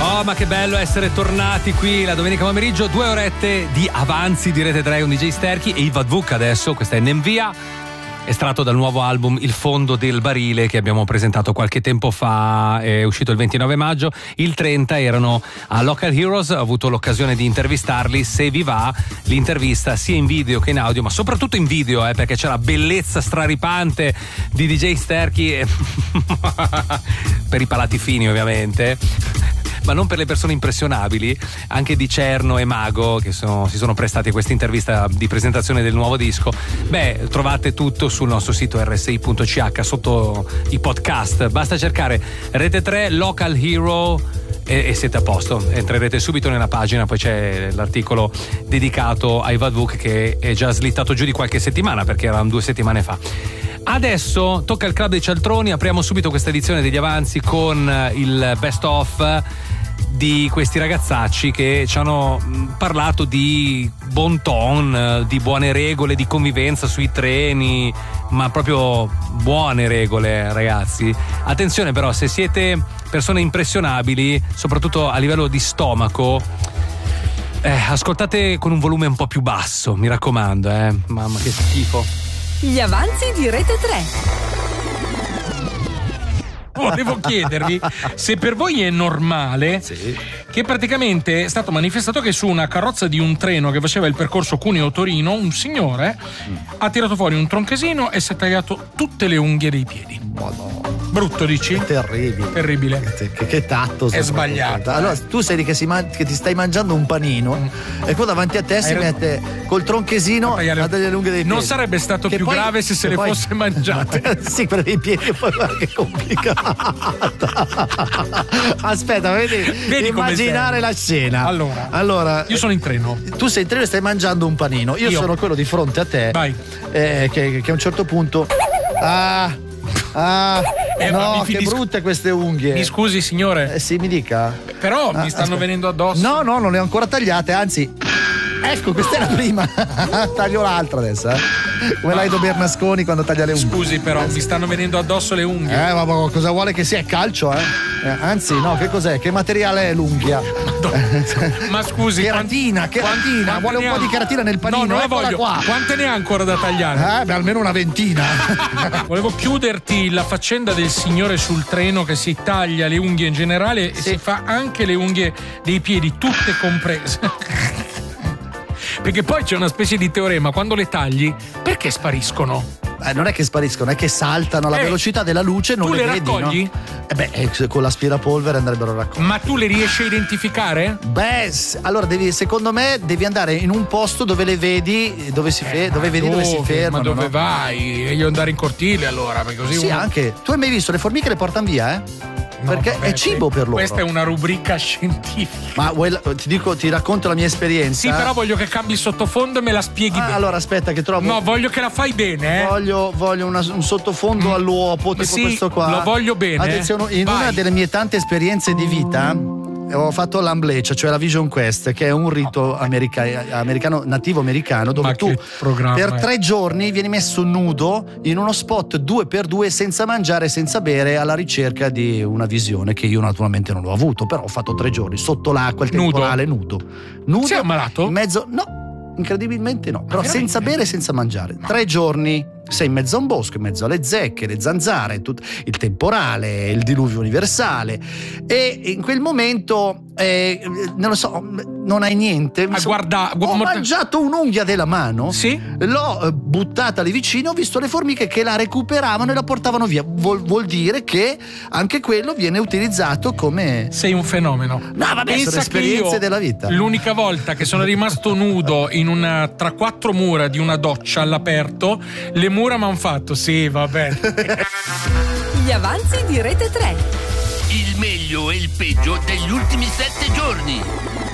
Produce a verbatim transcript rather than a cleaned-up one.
Oh, ma che bello essere tornati qui la domenica pomeriggio. Due orette di avanzi di Rete tre con D J Sterchi e Iva Vuk adesso. Questa è Nemvia, estratto dal nuovo album Il fondo del barile che abbiamo presentato qualche tempo fa, è uscito il ventinove maggio. Il trenta erano a Local Heroes, ho avuto l'occasione di intervistarli. Se vi va, l'intervista sia in video che in audio, ma soprattutto in video, eh, perché c'è la bellezza straripante di D J Sterchi per i palati fini ovviamente, ma non per le persone impressionabili, anche di Cerno e Mago che sono, si sono prestati a questa intervista di presentazione del nuovo disco. Beh, trovate tutto sul nostro sito erre esse i punto ci acca sotto i podcast, basta cercare Rete tre Local Hero e, e siete a posto, entrerete subito nella pagina, poi c'è l'articolo dedicato a Iva Vuk che è già slittato giù di qualche settimana perché erano due settimane fa. Adesso tocca il Club dei Cialtroni, apriamo subito questa edizione degli avanzi con il best of di questi ragazzacci che ci hanno parlato di bon ton, di buone regole di convivenza sui treni, ma proprio buone regole, ragazzi. Attenzione però, se siete persone impressionabili, soprattutto a livello di stomaco, eh, ascoltate con un volume un po' più basso, mi raccomando, eh. Mamma che schifo. Gli avanzi di Rete tre. Volevo chiedervi se per voi è normale, sì, che praticamente è stato manifestato che su una carrozza di un treno che faceva il percorso Cuneo-Torino un signore mm. ha tirato fuori un tronchesino e si è tagliato tutte le unghie dei piedi. Madonna. Brutto, dici? Terribile. Terribile. Che, che tatto. È sbagliato. Allora, eh. tu sei lì che, si man- che ti stai mangiando un panino mm. e poi davanti a te Hai si ragione. mette col tronchesino a tagliare le unghie dei piedi. Non sarebbe stato che più poi, grave se se le poi... fosse mangiate. Sì, per i piedi poi guarda che complicato. Aspetta, vedi, vedi immaginare la scena. Allora, allora, io sono in treno. Tu sei in treno e stai mangiando un panino. Io, io. sono quello di fronte a te. Vai. Eh, che, che a un certo punto. Ah. Ah, eh, no, che finisco... brutte queste unghie. Mi scusi, signore. Eh, sì, mi dica. Però ah, mi stanno aspetta. venendo addosso. No, no, non le ho ancora tagliate, anzi. Ecco, questa è la prima. Taglio l'altra adesso, eh. Come Laido Bernasconi quando taglia le unghie. Scusi, però, eh, mi stanno venendo addosso le unghie. Eh, ma cosa vuole che sia? È calcio, eh? eh anzi, no, che cos'è? Che materiale è l'unghia? Ma scusi, cheratina, cheratina. Vuole un po' di cheratina nel panino? No, non la voglio. Qua. Quante ne ha ancora da tagliare? Eh, beh, almeno una ventina. Volevo chiuderti la faccenda del signore sul treno che si taglia le unghie in generale sì. e si fa anche le unghie dei piedi, tutte comprese. Perché poi c'è una specie di teorema, quando le tagli, perché spariscono? Eh, non è che spariscono, è che saltano alla eh, velocità della luce, non tu le, le vedi, raccogli? No? Eh beh, eh, con l'aspirapolvere andrebbero raccolte. Ma tu le riesci a identificare? Beh, allora devi, secondo me devi andare in un posto dove le vedi, dove si fe- eh, dove vedi dove, dove si fermano. Ma dove no? vai? E io andare in cortile allora, perché così sì, uno... anche. Tu hai mai visto le formiche le portano via, eh? No, perché vabbè, è cibo per loro. Questa è una rubrica scientifica. Ma vuoi, ti dico, ti racconto la mia esperienza. Sì, però voglio che cambi il sottofondo e me la spieghi ah, bene. Allora aspetta che trovo. No, voglio che la fai bene, eh. Voglio, voglio una, un sottofondo mm. all'uopo tipo sì, questo qua. Lo voglio bene. Attenzione, in Vai. una delle mie tante esperienze di vita ho fatto l'Ambleccia, cioè la Vision Quest, che è un rito america- americano, nativo americano, dove Ma tu per è? tre giorni vieni messo nudo in uno spot due per due senza mangiare e senza bere alla ricerca di una visione che io naturalmente non ho avuto, però ho fatto tre giorni sotto l'acqua, il temporale, nudo. Nudo. Sei ammalato? In mezzo, no, incredibilmente no, però senza bere e senza mangiare. Tre giorni. Sei in mezzo a un bosco, in mezzo alle zecche, le zanzare, tut- il temporale, il diluvio universale, e in quel momento eh, non lo so, non hai niente. Ma so, guarda, ho guarda, mangiato un'unghia della mano, sì? L'ho eh, buttata lì vicino, ho visto le formiche che la recuperavano e la portavano via. Vuol, vuol dire che anche quello viene utilizzato come. Sei un fenomeno. No, vabbè, pensa sono esperienze io, della vita. L'unica volta che sono rimasto nudo in una tra quattro mura di una doccia all'aperto, le mura mi hanno fatto, sì, va bene. Gli avanzi di Rete tre. Il meglio e il peggio degli ultimi sette giorni.